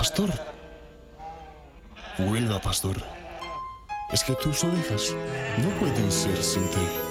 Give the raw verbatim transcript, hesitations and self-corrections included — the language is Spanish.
Pastor. Vuelva, pastor. Es que tus ovejas no pueden ser sin ti.